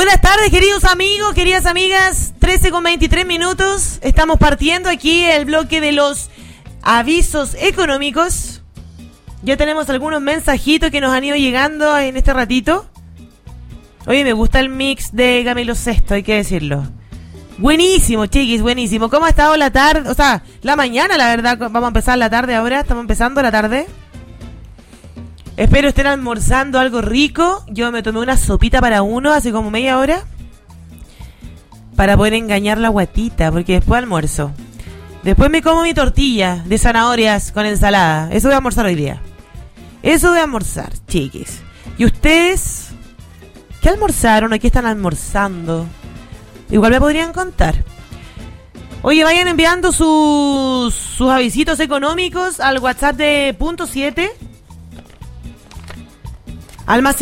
Buenas tardes, queridos amigos, queridas amigas. 13:23. Estamos partiendo aquí el bloque de los avisos económicos. Ya tenemos algunos mensajitos que nos han ido llegando en este ratito. Oye, me gusta el mix de Camilo Sesto, hay que decirlo. Buenísimo, chiquis, buenísimo. ¿Cómo ha estado la tarde? O sea, la mañana, la verdad. Vamos a empezar la tarde ahora. Estamos empezando la tarde. Espero estén almorzando algo rico. Yo me tomé una sopita para uno hace como media hora, para poder engañar la guatita, porque después almuerzo. Después me como mi tortilla de zanahorias con ensalada. Eso voy a almorzar hoy día. Eso voy a almorzar, chiquis. ¿Y ustedes qué almorzaron o qué están almorzando? Igual me podrían contar. Oye, vayan enviando sus avisitos económicos al WhatsApp de .7, al más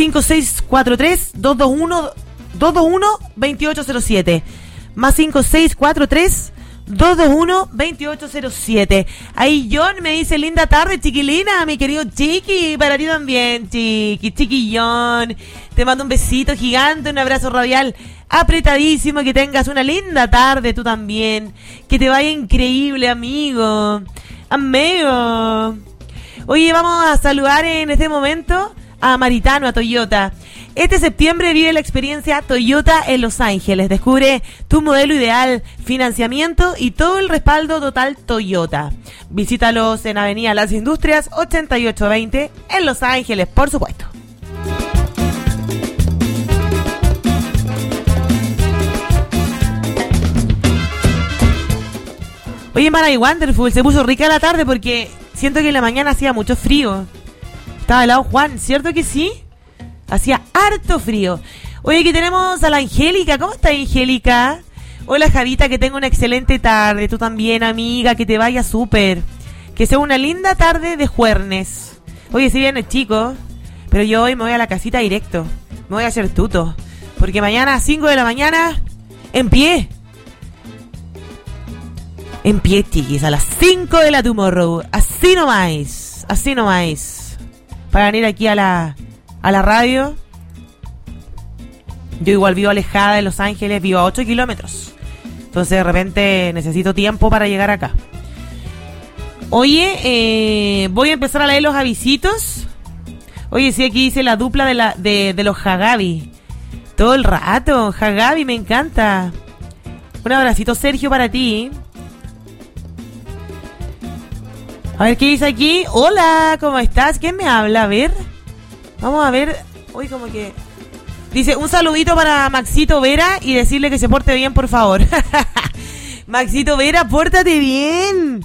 5643-221-2807. Más 5643-221-2807. Ahí John me dice: linda tarde, chiquilina, mi querido Chiqui. Para ti también, Chiquillón. Te mando un besito gigante, un abrazo radial apretadísimo. Que tengas una linda tarde tú también. Que te vaya increíble, amigo. Oye, vamos a saludar en este momento a Maritano, a Toyota. Este septiembre vive la experiencia Toyota en Los Ángeles. Descubre tu modelo ideal, financiamiento y todo el respaldo total Toyota. Visítalos en Avenida Las Industrias 8820 en Los Ángeles, por supuesto. Oye, Mara Wonderful, se puso rica la tarde porque siento que en la mañana hacía mucho frío. Estaba helado Juan, ¿cierto que sí? Hacía harto frío. Oye, aquí tenemos a la Angélica. ¿Cómo está, Angélica? Hola, Javita, que tenga una excelente tarde. Tú también, amiga, que te vaya súper. Que sea una linda tarde de jueves. Oye, si viene chico, pero yo hoy me voy a la casita directo. Me voy a hacer tuto. Porque mañana a 5 de la mañana, en pie. En pie, chiquis, a las 5 de la tomorrow. Así nomás. Para venir aquí a la radio. Yo igual vivo alejada de Los Ángeles, vivo a 8 kilómetros. Entonces de repente necesito tiempo para llegar acá. Oye, voy a empezar a leer los avisitos. Oye, sí, aquí dice la dupla de los Hagabi. Todo el rato, Hagabi, me encanta. Un abracito, Sergio, para ti. A ver, ¿qué dice aquí? Hola, ¿cómo estás? ¿Quién me habla? A ver. Vamos a ver. Uy, como que... Dice, un saludito para Maxito Vera y decirle que se porte bien, por favor. Maxito Vera, pórtate bien.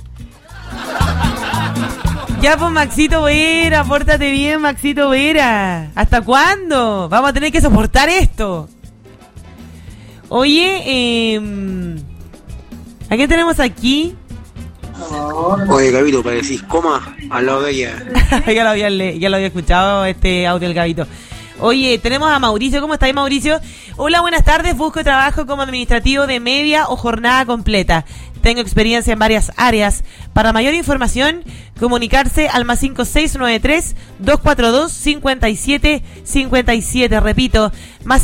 Ya, pues, Maxito Vera, pórtate bien, Maxito Vera. ¿Hasta cuándo? Vamos a tener que soportar esto. Oye, ¿a qué tenemos aquí? Oye, Gabito, para decir coma al lado de ella. ya lo había escuchado este audio del Gabito. Oye, tenemos a Mauricio. ¿Cómo estáis, Mauricio? Hola, buenas tardes. Busco trabajo como administrativo de media o jornada completa. Tengo experiencia en varias áreas. Para mayor información, comunicarse al más 5693-242-5757. Repito, más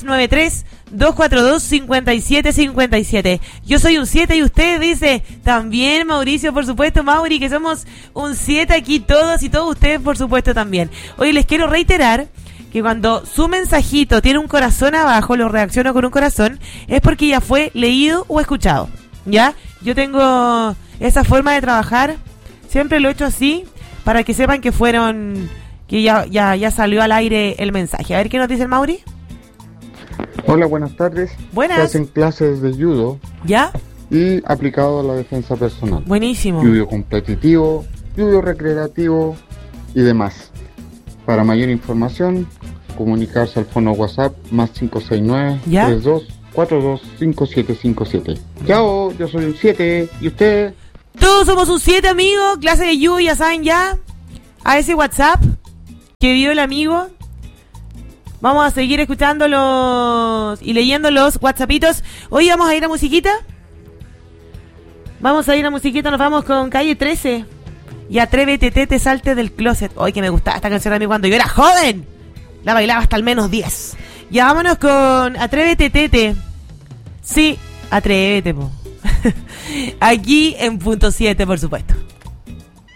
5693-242-5757. Yo soy un 7 y usted dice también, Mauricio, por supuesto, Mauri, que somos un 7 aquí todos y todos ustedes, por supuesto, también. Hoy les quiero reiterar que cuando su mensajito tiene un corazón abajo, lo reacciono con un corazón, es porque ya fue leído o escuchado. ¿Ya? Yo tengo esa forma de trabajar, siempre lo he hecho así, para que sepan que fueron, que ya salió al aire el mensaje. A ver qué nos dice el Mauri. Hola, buenas tardes. Buenas. Se hacen clases de judo. ¿Ya? Y aplicado a la defensa personal. Buenísimo. Judo competitivo, judo recreativo y demás. Para mayor información, comunicarse al fono WhatsApp más 569-3242-5757. Chao, yo soy un 7. ¿Y usted? Todos somos un 7, amigo. Clase de judo, ya saben ya. A ese WhatsApp que vio el amigo. Vamos a seguir escuchándolos y leyendo los WhatsAppitos. Hoy vamos a ir a musiquita. Nos vamos con Calle 13. Y Atrévete, te salte del closet. Ay, que me gustaba esta canción a mí cuando yo era joven. La bailaba hasta el -10. Ya vámonos con Atrévete Tete. Sí, atrévete, po. Aquí en punto 7, por supuesto.